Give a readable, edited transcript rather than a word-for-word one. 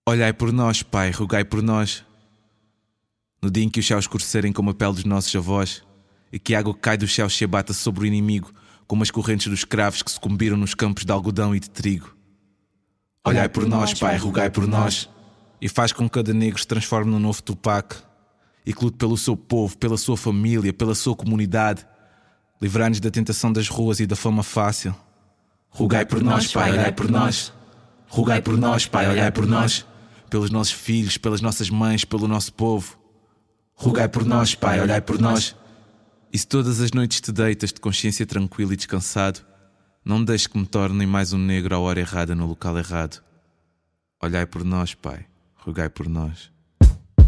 Olhai por nós, Pai, rogai por nós. No dia em que os céus escurecerem como a pele dos nossos avós, e que a água que cai dos céus se abata sobre o inimigo, como as correntes dos escravos que sucumbiram nos campos de algodão e de trigo. Olhai por nós, Pai, rogai por nós. E faz com que cada negro se transforme num novo Tupac, e que lute pelo seu povo, pela sua família, pela sua comunidade, livrar-nos da tentação das ruas e da fama fácil. Rogai por nós, Pai, olhai por nós. Rogai por nós, Pai, olhai por nós. Pelos nossos filhos, pelas nossas mães, pelo nosso povo. Rogai por nós, Pai, olhai por nós. E se todas as noites te deitas de consciência tranquila e descansado, não deixes que me tornem mais um negro à hora errada no local errado. Olhai por nós, Pai, rogai por nós.